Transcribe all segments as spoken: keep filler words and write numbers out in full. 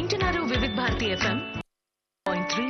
వింటున్నారు వివిధ Bharati FM point three.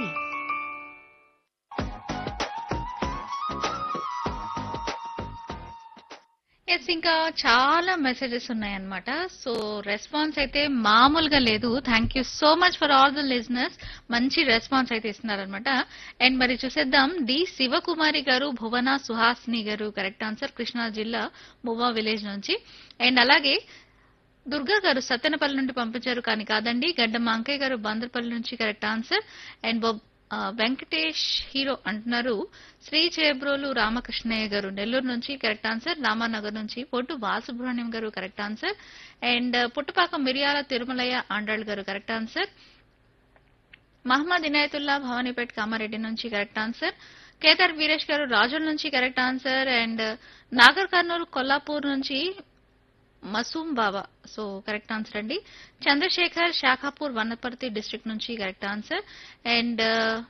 Yes ఇంకా చాలా మెసేజెస్ ఉన్నాయన్నమాట. సో రెస్పాన్స్ అయితే మామూలుగా లేదు. Thank you so much for all the listeners. మంచి రెస్పాన్స్ అయితే ఇస్తున్నారనమాట. అండ్ మరి చూసేద్దాం. డి శివకుమారి గారు, భువన సుహాసిని గారు కరెక్ట్ ఆన్సర్, కృష్ణా జిల్లా మువ్వా విలేజ్ నుంచి. అండ్ అలాగే దుర్గా గారు సత్తెనపల్లి నుండి పంపించారు కానీ కాదండి. గడ్డ మాంకయ్య గారు బందర్పల్లి నుంచి కరెక్ట్ ఆన్సర్. అండ్ బొబ్ ఆ, వెంకటేష్ హీరో అంటున్నారు. శ్రీ చేబ్రోలు రామకృష్ణయ్య గారు నెల్లూరు నుంచి కరెక్ట్ ఆన్సర్. రామానగర్ నుంచి పొట్టు బాలసుబ్రహ్మణ్యం గారు కరెక్ట్ ఆన్సర్. అండ్ పుట్టుపాక మిరియాల తిరుమలయ్య ఆండాళ్ గారు కరెక్ట్ ఆన్సర్. మహమ్మద్ ఇనాయతుల్లా భవానీపేట్ కామారెడ్డి నుంచి కరెక్ట్ ఆన్సర్. కేదార్ వీరేష్ గారు రాజుల నుంచి correct answer. And Nagar Kurnool Kollapur నుంచి మసూమ్ బాబా సో కరెక్ట్ ఆన్సర్ అండి. చంద్రశేఖర్ శాఖాపూర్ వనపర్తి డిస్ట్రిక్ట్ నుంచి కరెక్ట్ ఆన్సర్. అండ్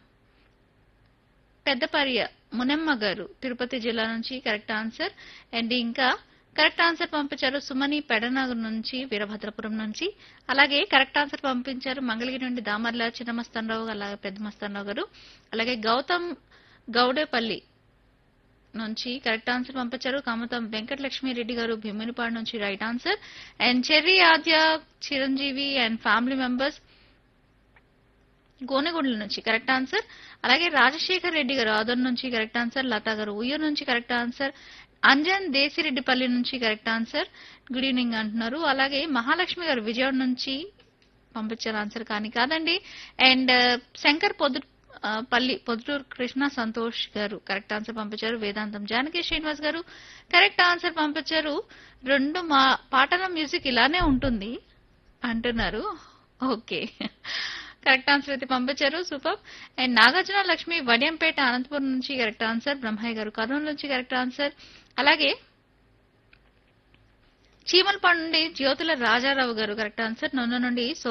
పెద్దపర్య మునెమ్మ గారు తిరుపతి జిల్లా నుంచి కరెక్ట్ ఆన్సర్. అండ్ ఇంకా కరెక్ట్ ఆన్సర్ పంపించారు సుమని పెడనగర్ నుంచి వీరభద్రపురం నుంచి. అలాగే కరెక్ట్ ఆన్సర్ పంపించారు మంగళగిరి నుండి దామర్ల చిన్నమస్తానరావు అలాగే పెద్ద మస్తానరావు గారు. అలాగే గౌతమ్ గౌడేపల్లి నుంచి కరెక్ట్ ఆన్సర్ పంపించారు కామతం వెంకటలక్ష్మి రెడ్డి గారు భీమునిపాడు నుంచి right answer. And cherry Aadya Chiranjeevi and family members గోనెగొండల నుంచి కరెక్ట్ ఆన్సర్. అలాగే రాజశేఖర్ రెడ్డి గారు ఆదర్ నుంచి కరెక్ట్ ఆన్సర్. లతా గారు ఉయ్యూరు నుంచి కరెక్ట్ ఆన్సర్. అంజన్ దేశిరెడ్డిపల్లి నుంచి కరెక్ట్ ఆన్సర్. గుడ్ ఈవినింగ్ అంటున్నారు. అలాగే మహాలక్ష్మి గారు విజయవాడ నుంచి పంపించారు ఆన్సర్ కానీ కాదండి. అండ్ శంకర్ పొద్దు ఆ, పల్లి పొద్దుటూరు కృష్ణ సంతోష్ గారు కరెక్ట్ ఆన్సర్ పంపించారు. వేదాంతం జానకి శ్రీనివాస్ గారు కరెక్ట్ ఆన్సర్ పంపించారు. రెండు మా పాటల మ్యూజిక్ ఇలానే ఉంటుంది అంటున్నారు. ఓకే కరెక్ట్ ఆన్సర్ అయితే పంపించారు. సూపర్. అండ్ నాగార్జున లక్ష్మి వడియంపేట అనంతపురం నుంచి కరెక్ట్ ఆన్సర్. బ్రహ్మయ్య గారు కర్నూలు నుంచి కరెక్ట్ ఆన్సర్. అలాగే చీమలపాడు నుండి జ్యోతుల రాజారావు గారు కరెక్ట్ ఆన్సర్. నొన్న నుండి